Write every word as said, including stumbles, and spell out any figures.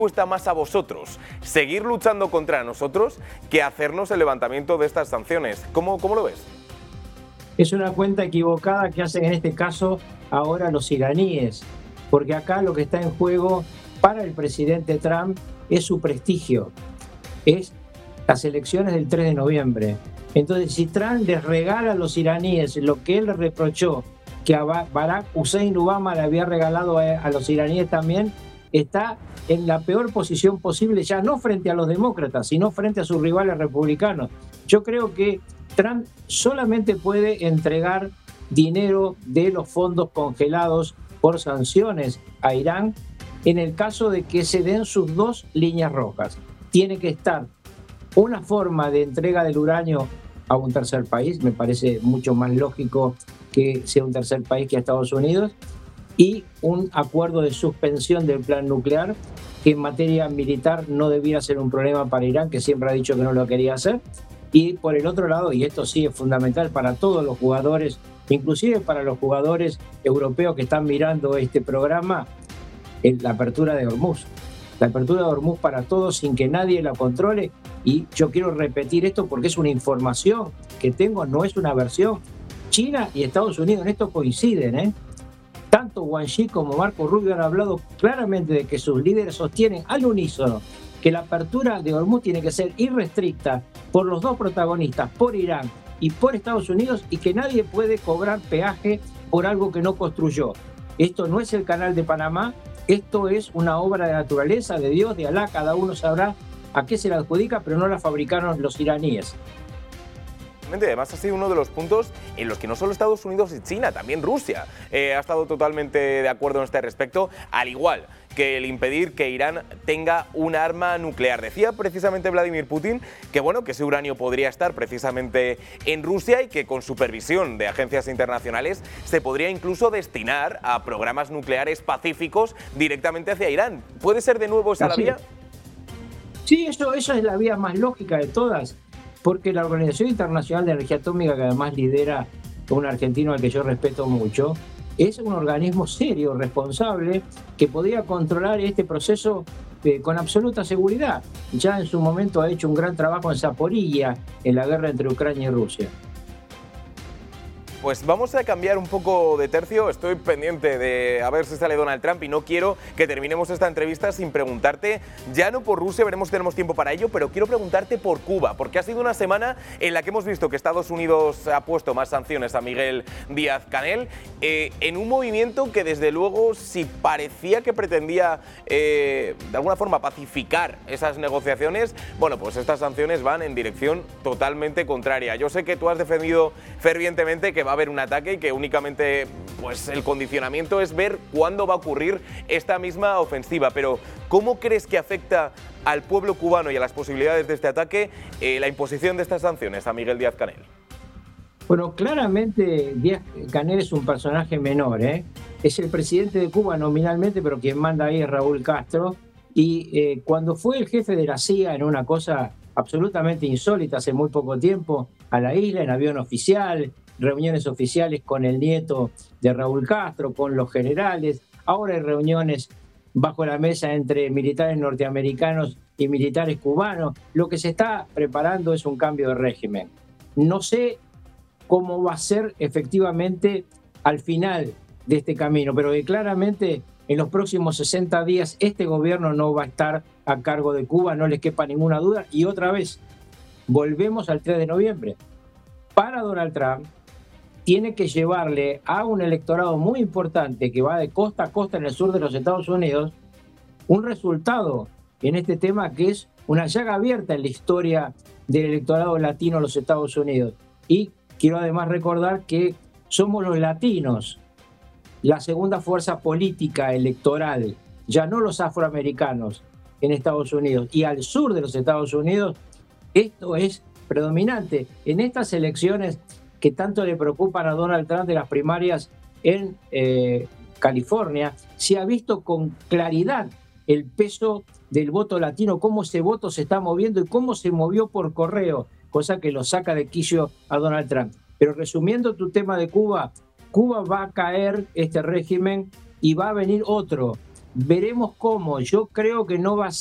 cuesta más a vosotros seguir luchando contra nosotros que hacernos el levantamiento de estas sanciones. ¿Cómo, cómo lo ves? Es una cuenta equivocada que hacen en este caso ahora los iraníes, porque acá lo que está en juego para el presidente Trump es su prestigio, es las elecciones del tres de noviembre. Entonces, si Trump les regala a los iraníes lo que él le reprochó, que a Barack Hussein Obama le había regalado a, a los iraníes también, está en la peor posición posible, ya no frente a los demócratas, sino frente a sus rivales republicanos. Yo creo que Trump solamente puede entregar dinero de los fondos congelados por sanciones a Irán en el caso de que se den sus dos líneas rojas. Tiene que estar una forma de entrega del uranio a un tercer país, me parece mucho más lógico que sea un tercer país que a Estados Unidos, y un acuerdo de suspensión del plan nuclear, que en materia militar no debiera ser un problema para Irán, que siempre ha dicho que no lo quería hacer. Y por el otro lado, y esto sí es fundamental para todos los jugadores, inclusive para los jugadores europeos que están mirando este programa, la apertura de Hormuz. La apertura de Hormuz para todos sin que nadie la controle. Y yo quiero repetir esto porque es una información que tengo, no es una versión. China y Estados Unidos en esto coinciden, ¿eh? Tanto Wang Yi como Marco Rubio han hablado claramente de que sus líderes sostienen al unísono que la apertura de Hormuz tiene que ser irrestricta por los dos protagonistas, por Irán y por Estados Unidos, y que nadie puede cobrar peaje por algo que no construyó. Esto no es el canal de Panamá, esto es una obra de naturaleza, de Dios, de Alá, cada uno sabrá a qué se la adjudica, pero no la fabricaron los iraníes. Además ha sido uno de los puntos en los que no solo Estados Unidos y China, también Rusia eh, ha estado totalmente de acuerdo en este respecto, al igual que el impedir que Irán tenga un arma nuclear. Decía precisamente Vladimir Putin que bueno, que ese uranio podría estar precisamente en Rusia y que con supervisión de agencias internacionales se podría incluso destinar a programas nucleares pacíficos directamente hacia Irán. ¿Puede ser de nuevo esa Así la vía? Sí, eso, eso es la vía más lógica de todas. Porque la Organización Internacional de Energía Atómica, que además lidera un argentino al que yo respeto mucho, es un organismo serio, responsable, que podría controlar este proceso eh, con absoluta seguridad. Ya en su momento ha hecho un gran trabajo en Zaporilla, en la guerra entre Ucrania y Rusia. Pues vamos a cambiar un poco de tercio. Estoy pendiente de a ver si sale Donald Trump y no quiero que terminemos esta entrevista sin preguntarte, ya no por Rusia, veremos si tenemos tiempo para ello, pero quiero preguntarte por Cuba, porque ha sido una semana en la que hemos visto que Estados Unidos ha puesto más sanciones a Miguel Díaz-Canel, eh, en un movimiento que desde luego, si parecía que pretendía eh, de alguna forma pacificar esas negociaciones, bueno, pues estas sanciones van en dirección totalmente contraria. Yo sé que tú has defendido fervientemente que va a haber un ataque y que únicamente pues el condicionamiento es ver cuándo va a ocurrir esta misma ofensiva, pero ¿cómo crees que afecta al pueblo cubano y a las posibilidades de este ataque eh, la imposición de estas sanciones a Miguel Díaz-Canel? Bueno, claramente Díaz-Canel es un personaje menor, ¿eh? Es el presidente de Cuba nominalmente, pero quien manda ahí es Raúl Castro, y eh, cuando fue el jefe de la C I A en una cosa absolutamente insólita hace muy poco tiempo a la isla en avión oficial, reuniones oficiales con el nieto de Raúl Castro, con los generales. Ahora hay reuniones bajo la mesa entre militares norteamericanos y militares cubanos. Lo que se está preparando es un cambio de régimen. No sé cómo va a ser efectivamente al final de este camino, pero que claramente en los próximos sesenta días este gobierno no va a estar a cargo de Cuba, no les quepa ninguna duda. Y otra vez, volvemos al tres de noviembre. Para Donald Trump, tiene que llevarle a un electorado muy importante que va de costa a costa en el sur de los Estados Unidos un resultado en este tema que es una llaga abierta en la historia del electorado latino en los Estados Unidos. Y quiero además recordar que somos los latinos la segunda fuerza política electoral, ya no los afroamericanos en Estados Unidos. Y al sur de los Estados Unidos esto es predominante. En estas elecciones que tanto le preocupan a Donald Trump de las primarias en eh, California, se ha visto con claridad el peso del voto latino, cómo ese voto se está moviendo y cómo se movió por correo, cosa que lo saca de quicio a Donald Trump. Pero resumiendo tu tema de Cuba, Cuba va a caer este régimen y va a venir otro. Veremos cómo. Yo creo que no va a